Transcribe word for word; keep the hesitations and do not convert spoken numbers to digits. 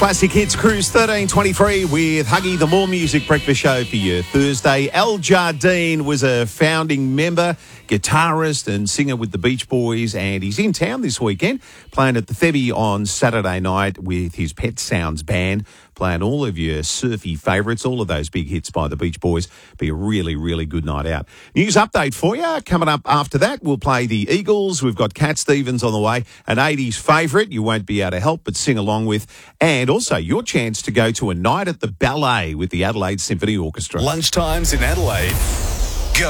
Classic Hits Cruise thirteen twenty-three with Huggy, the More Music Breakfast Show for you Thursday. Al Jardine was a founding member, guitarist and singer with the Beach Boys, and he's in town this weekend playing at the Thebby on Saturday night with his Pet Sounds band, playing all of your surfy favourites, all of those big hits by the Beach Boys. Be a really, really good night out. News update for you. Coming up after that, we'll play the Eagles. We've got Cat Stevens on the way, an eighties favourite you won't be able to help but sing along with, and also your chance to go to a night at the ballet with the Adelaide Symphony Orchestra. Lunchtimes in Adelaide.